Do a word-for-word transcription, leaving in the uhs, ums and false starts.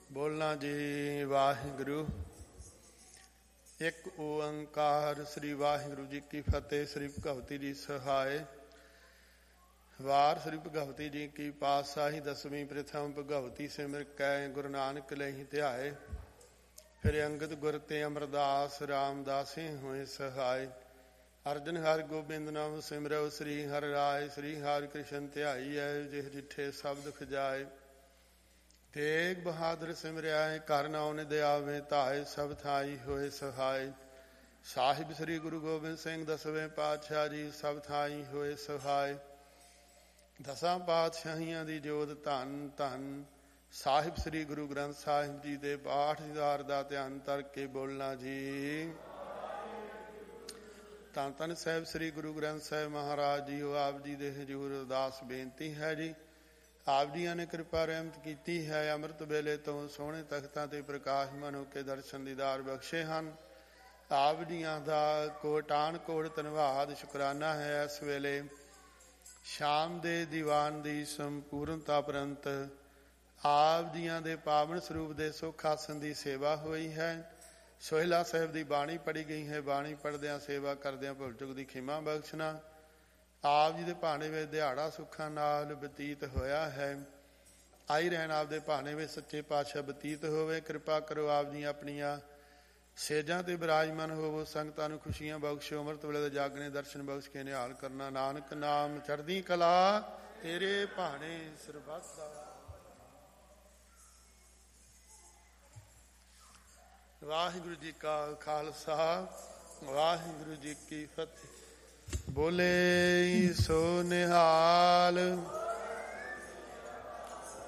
ਬੋਲਣਾ ਜੀ ਵਾਹਿਗੁਰੂ। ਇੱਕ ਓੰਕਾਰ ਸ੍ਰੀ ਵਾਹਿਗੁਰੂ ਜੀ ਕੀ ਫਤਿਹ। ਸ੍ਰੀ ਭਗਵਤੀ ਜੀ ਸਹਾਏ। ਵਾਰ ਸ੍ਰੀ ਭਗਵਤੀ ਜੀ ਕੀ ਪਾਤਸ਼ਾਹੀ ਦਸਵੀਂ ਪ੍ਰਥਮ ਭਗਵਤੀ ਸਿਮਰ ਕੈ ਗੁਰੂ ਨਾਨਕ ਲਈ ਧਿਆਏ। ਫਿਰ ਅੰਗਦ ਗੁਰ ਤੇ ਅਮਰਦਾਸ ਰਾਮਦਾਸੇ ਹੋਏ ਸਹਾਏ। ਅਰਜਨ ਹਰਿ ਗੋਬਿੰਦ ਨਾਮ ਸਿਮਰਉ ਸ੍ਰੀ ਹਰਿ ਰਾਏ। ਸ੍ਰੀ ਹਰਿ ਕ੍ਰਿਸ਼ਨ ਧਿਆਈਐ ਜਿਹ ਜਿੱਠੇ ਸਭ ਦੁਖ ਜਾਏ। ਤੇਗ ਬਹਾਦਰ ਸਿਮਰਿਆ ਕਰ ਨਾਉ ਨਿਧ ਆਵੇ ਧਾਏ। ਸਭ ਥਾਈ ਹੋਏ ਸਹਾਏ। ਸਾਹਿਬ ਸ੍ਰੀ ਗੁਰੂ ਗੋਬਿੰਦ ਸਿੰਘ ਦਸਵੇਂ ਪਾਤਸ਼ਾਹ ਜੀ ਸਭ ਥਾਈ ਹੋਏ ਸਹਾਏ। ਦਸਾਂ ਪਾਤਸ਼ਾਹੀਆਂ ਦੀ ਜੋਤ ਧੰਨ ਧੰਨ ਸਾਹਿਬ ਸ੍ਰੀ ਗੁਰੂ ਗ੍ਰੰਥ ਸਾਹਿਬ ਜੀ ਦੇ ਪਾਠ ਦੀਦਾਰ ਦਾ ਧਿਆਨ ਧਰ ਕੇ ਬੋਲਣਾ ਜੀ। ਧੰਨ ਧੰਨ ਸਾਹਿਬ ਸ੍ਰੀ ਗੁਰੂ ਗ੍ਰੰਥ ਸਾਹਿਬ ਮਹਾਰਾਜ ਜੀ ਉਹ ਆਪ ਜੀ ਦੇ ਹਜ਼ੂਰ ਅਰਦਾਸ ਬੇਨਤੀ ਹੈ ਜੀ। ਆਪ ਜੀਆਂ ਨੇ ਕਿਰਪਾ ਰਹਿਮਤ ਕੀਤੀ ਹੈ। ਅੰਮ੍ਰਿਤ ਵੇਲੇ ਤੋਂ ਸੋਹਣੇ ਤਖਤਾਂ ਤੇ ਪ੍ਰਕਾਸ਼ਮਾਨ ਹੋ ਕੇ ਦਰਸ਼ਨ ਦੀਦਾਰ ਬਖਸ਼ੇ ਹਨ। ਆਪ ਜੀਆਂ ਦਾ ਕੋਟਾਨ ਕੋਟ ਧੰਨਵਾਦ ਸ਼ੁਕਰਾਨਾ ਹੈ। ਇਸ ਵੇਲੇ ਸ਼ਾਮ ਦੇ ਦੀਵਾਨ ਦੀ ਸੰਪੂਰਨਤਾ ਉਪਰੰਤ ਆਪ ਜੀਆਂ ਦੇ ਪਾਵਨ ਸਰੂਪ ਦੇ ਸੁੱਖ ਆਸਣ ਦੀ ਸੇਵਾ ਹੋਈ ਹੈ। ਸੋਹਿਲਾ ਸਾਹਿਬ ਦੀ ਬਾਣੀ ਪੜ੍ਹੀ ਗਈ ਹੈ। ਬਾਣੀ ਪੜ੍ਹਦਿਆਂ ਸੇਵਾ ਕਰਦਿਆਂ ਭੁੱਲ ਚੁੱਕ ਦੀ ਖਿਮਾ ਬਖਸ਼ਣਾ। ਆਪ ਜੀ ਦੇ ਭਾਣੇ ਵਿੱਚ ਦਿਹਾੜਾ ਸੁੱਖਾਂ ਨਾਲ ਬਤੀਤ ਹੋਇਆ ਹੈ। ਆਈ ਰਹਿਣ ਆਪ ਦੇ ਭਾਣੇ ਵਿੱਚ ਸੱਚੇ ਪਾਤਸ਼ਾਹ ਬਤੀਤ ਹੋਵੇ। ਕਿਰਪਾ ਕਰੋ ਆਪ ਜੀ ਆਪਣੀਆਂ ਸੇਜਾਂ ਤੇ ਬਿਰਾਜਮਾਨ ਹੋਵੋ। ਸੰਗਤਾਂ ਨੂੰ ਖੁਸ਼ੀਆਂ ਬਖਸ਼ੋ। ਅੰਮ੍ਰਿਤ ਵੇਲੇ ਦੇ ਜਾਗਣੇ ਦਰਸ਼ਨ ਬਖਸ਼ ਕੇ ਨਿਹਾਲ ਕਰਨਾ। ਨਾਨਕ ਨਾਮ ਚੜ੍ਹਦੀ ਕਲਾ ਤੇਰੇ ਭਾਣੇ ਸਰਬੱਤ ਦਾ। ਵਾਹਿਗੁਰੂ ਜੀ ਕਾ ਖਾਲਸਾ ਵਾਹਿਗੁਰੂ ਜੀ ਕੀ ਫਤਿਹ। ਬੋਲੇ ਸੋ ਨਿਹਾਲ।